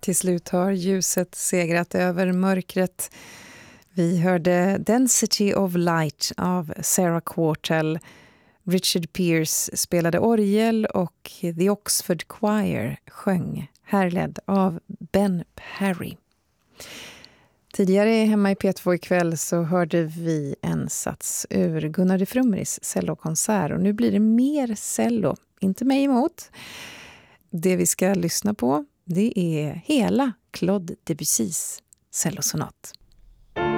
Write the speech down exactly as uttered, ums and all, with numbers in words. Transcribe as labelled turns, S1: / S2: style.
S1: Till slut har ljuset segrat över mörkret. Vi hörde Density of Light av Sarah Quartel. Richard Pierce spelade orgel och The Oxford Choir sjöng, härledd av Ben Perry. Tidigare hemma i P två ikväll så hörde vi en sats ur Gunnar de Frumris cellokonsert, och nu blir det mer cello, inte mig emot. Det vi ska lyssna på, det är hela Claude Debussys cellosonat.